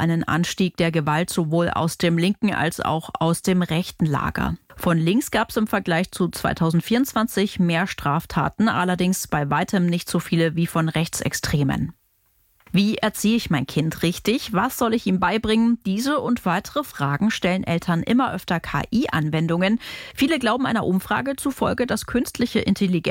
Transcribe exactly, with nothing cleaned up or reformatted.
einen Anstieg der Gewalt sowohl aus dem linken als auch aus dem rechten Lager. Von links gab es im Vergleich zu zweitausendvierundzwanzig mehr Straftaten, allerdings bei weitem nicht so viele wie von Rechtsextremen. Wie erziehe ich mein Kind richtig? Was soll ich ihm beibringen? Diese und weitere Fragen stellen Eltern immer öfter K I-Anwendungen. Viele glauben einer Umfrage zufolge, dass künstliche Intelligenz